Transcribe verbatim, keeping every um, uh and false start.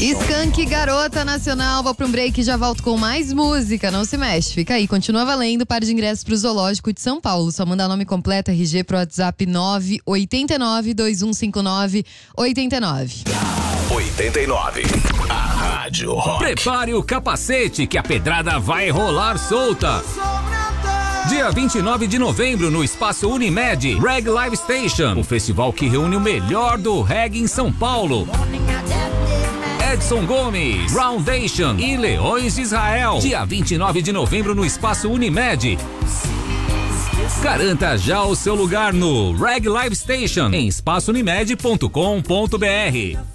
Skank, Garota Nacional. Vou pra um break e já volto com mais música. Não se mexe, fica aí. Continua valendo par de ingressos pro Zoológico de São Paulo. Só mandar nome completo, R G pro WhatsApp nove oito nove, dois um cinco nove, oito nove. oitenta e nove. A Rádio Rock. Prepare o capacete que a pedrada vai rolar solta. Dia vinte e nove de novembro no Espaço Unimed, Reg Live Station, o festival que reúne o melhor do reggae em São Paulo. Edson Gomes, Roundation e Leões de Israel. Dia vinte e nove de novembro no Espaço Unimed. Garanta já o seu lugar no Reg Live Station em espaço unimed ponto com ponto br.